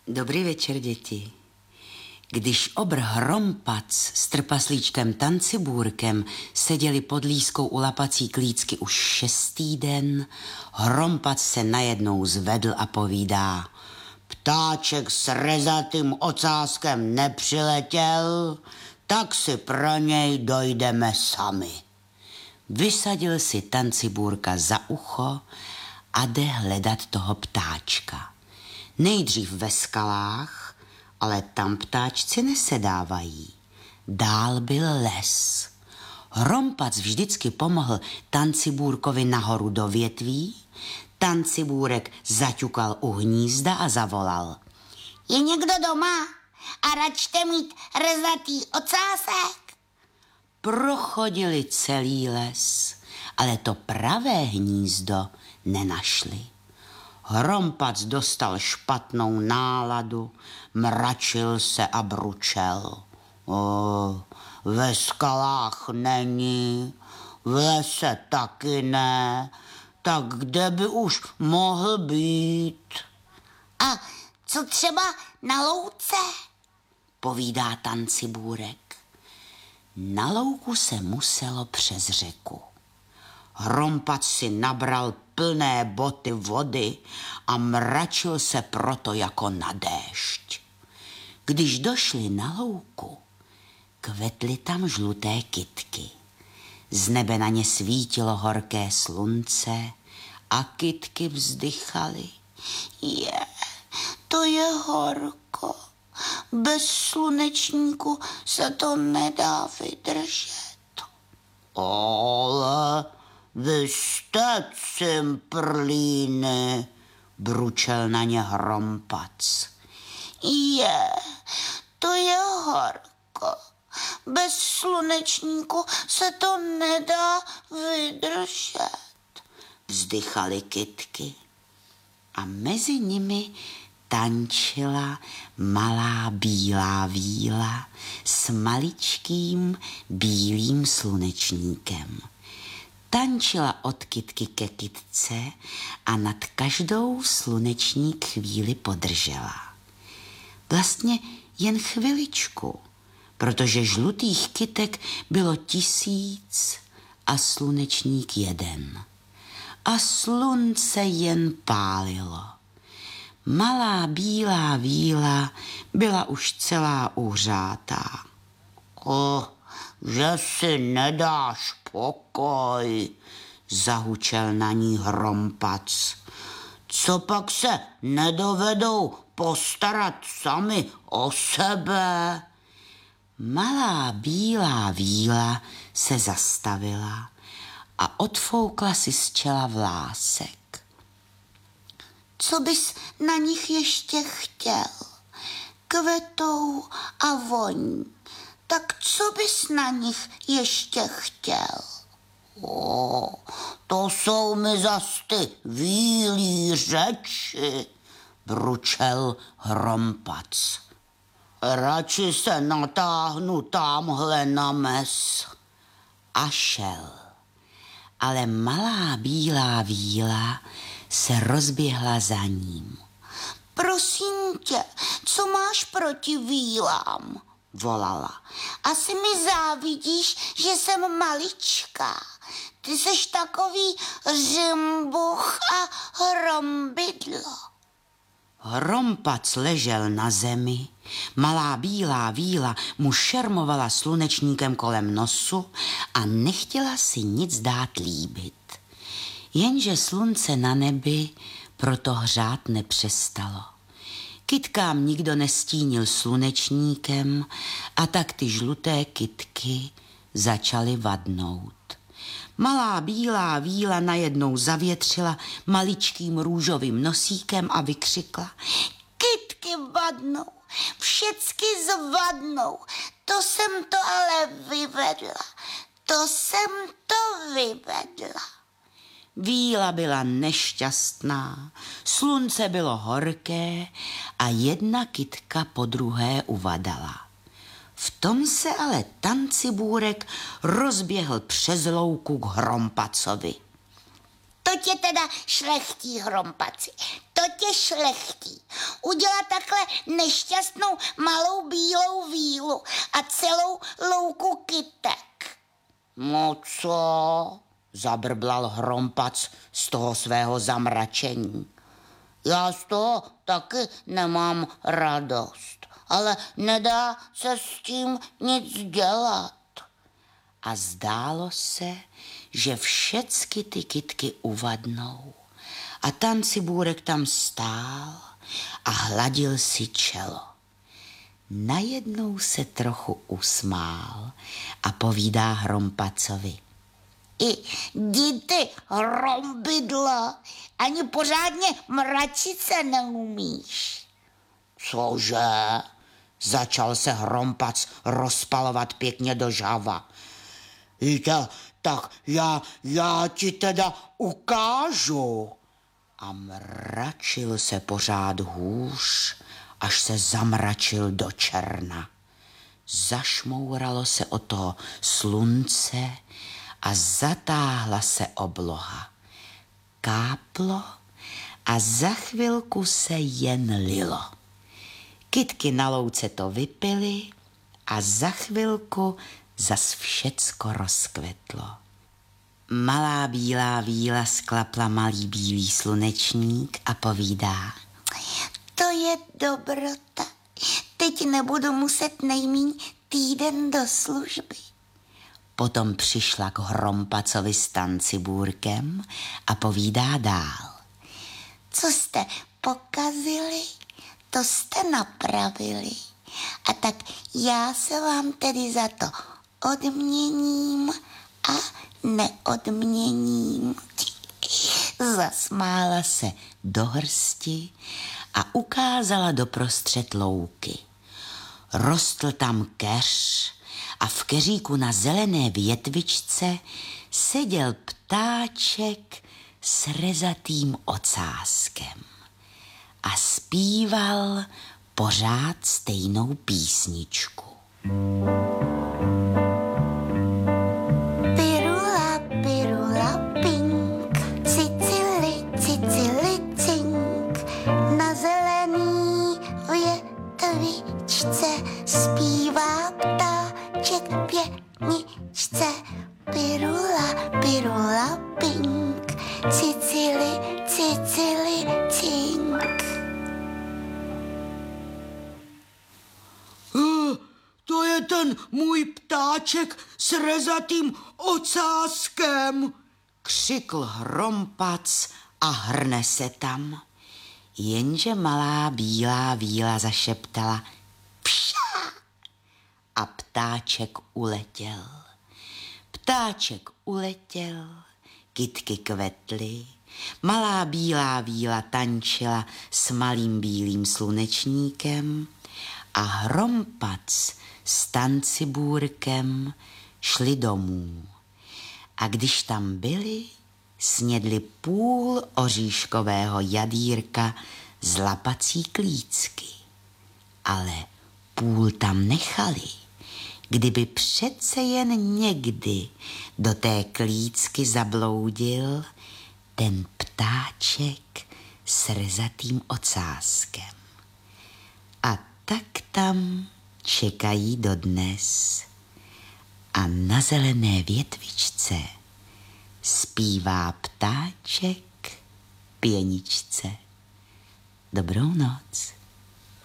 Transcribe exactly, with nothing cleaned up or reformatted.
Dobrý večer, děti. Když obr Hrompac s trpaslíčkem Tancibůrkem seděli pod lískou u lapací klícky už šestý den, Hrompac se najednou zvedl a povídá: Ptáček s rezatým ocáskem nepřiletěl, tak si pro něj dojdeme sami. Vysadil si Tancibůrka za ucho a jde hledat toho ptáčka. Nejdřív ve skalách, ale tam ptáčci nesedávají. Dál byl les. Hrompac vždycky pomohl Tancibůrkovi nahoru do větví. Tancibůrek zaťukal u hnízda a zavolal: Je někdo doma a račte mít rezatý ocásek? Prochodili celý les, ale to pravé hnízdo nenašli. Hrompac dostal špatnou náladu, mračil se a bručel. O, ve skalách není, v lese taky ne, tak kde by už mohl být? A co třeba na louce? Povídá Tancibůrek. Na louku se muselo přes řeku. Hrompac si nabral plné boty vody a mračil se proto jako na déšť. Když došli na louku, kvetly tam žluté kytky. Z nebe na ně svítilo horké slunce a kytky vzdychaly. Je, to je horko. Bez slunečníku se to nedá vydržet. Ale vy jste cimprlíny, bručel na ně Hrompac. Je, to je horko. Bez slunečníku se to nedá vydržet, vzdychaly kytky. A mezi nimi tančila malá bílá víla s maličkým bílým slunečníkem. Tančila od kytky ke kytce a nad každou slunečník chvíli podržela. Vlastně jen chviličku, protože žlutých kytek bylo tisíc a slunečník jeden. A slunce jen pálilo. Malá bílá víla byla už celá uhřátá. O, že si nedáš pokoj, zahučel na ní Hrompac. Co pak se nedovedou postarat sami o sebe? Malá bílá víla se zastavila a odfoukla si z čela vlásek. Co bys na nich ještě chtěl? Kvetou a voní. Tak co bys na nich ještě chtěl? O, to jsou mi zas ty vílí řeči, bručel Hrompac. Radši se natáhnu támhle na mes. A šel. Ale malá bílá víla se rozběhla za ním. Prosím tě, co máš proti vílám? Volala. Asi mi závidíš, že jsem maličká. Ty seš takový řimbuch a hrombidlo. Hrompac ležel na zemi, malá bílá víla mu šermovala slunečníkem kolem nosu a nechtěla si nic dát líbit. Jenže slunce na nebi proto hřát nepřestalo. Kytkám nikdo nestínil slunečníkem a tak ty žluté kytky začaly vadnout. Malá bílá víla najednou zavětřila maličkým růžovým nosíkem a vykřikla: Kytky vadnou, všecky zvadnou, to jsem to ale vyvedla, to jsem to vyvedla. Víla byla nešťastná, slunce bylo horké a jedna kytka po druhé uvadala. V tom se ale Tancibůrek rozběhl přes louku k Hrompacovi. To tě teda šlechtí, Hrompaci, to tě šlechtí. udělat takhle nešťastnou malou bílou vílu a celou louku kytek. No co? Zabrblal Hrompac z toho svého zamračení. Já z toho taky nemám radost, ale nedá se s tím nic dělat. A zdálo se, že všecky ty kytky uvadnou. A Tancibůrek tam stál a hladil si čelo. Najednou se trochu usmál a povídá Hrompacovi. Jdi ty, hrombidlo, ani pořádně mračit se neumíš. Cože? Začal se Hrompac rozpalovat pěkně do žava. Víte, tak já, já ti teda ukážu. A mračil se pořád hůř, až se zamračil do černa. Zašmouralo se o to slunce a zatáhla se obloha. Káplo a za chvilku se jen lilo. Kytky na louce to vypily a za chvilku zas všecko rozkvetlo. Malá bílá víla sklapla malý bílý slunečník a povídá. To je dobrota. Teď nebudu muset nejmíň týden do služby. Potom přišla k Hrompacovi s Tancibůrkem a povídá dál. Co jste pokazili, to jste napravili. A tak já se vám tedy za to odměním a neodměním. Zasmála se do hrsti a ukázala doprostřed louky. Rostl tam keř a v keříku na zelené větvičce seděl ptáček s rezatým ocáskem a zpíval pořád stejnou písničku. Pirula, pirula, pink, cicili, cicili, cink, na zelený větvičce zpívá ptáček v pěničce. Pirula, pirula, pink, cicili, cicili, cink. To je ten můj ptáček s rezatým ocáskem, křikl Hrompac a hrne se tam. Jenže malá bílá víla zašeptala pša a ptáček uletěl. Ptáček uletěl, kytky kvetly, malá bílá víla tančila s malým bílým slunečníkem a Hrompac s Tancibůrkem šli domů. A když tam byli, snědli půl oříškového jadýrka z lapací klícky. Ale půl tam nechali, kdyby přece jen někdy do té klícky zabloudil ten ptáček s rezatým ocáskem. A tak tam čekají dodnes a na zelené větvičce zpívá ptáček pěničce. Dobrou noc.